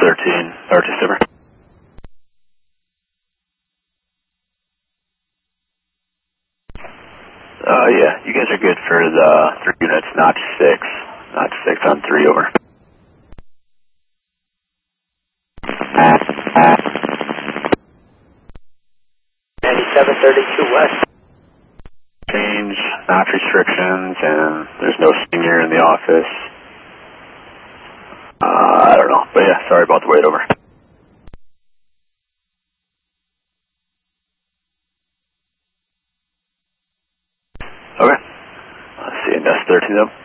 13, R2 Super. Yeah, you guys are good for the 3 units, Notch 6. Notch 6 on 3, over. West. Change, notch restrictions, and there's no senior in the office. I don't know, but yeah, sorry about the wait, over. Okay. Let's see, Nest 13 though.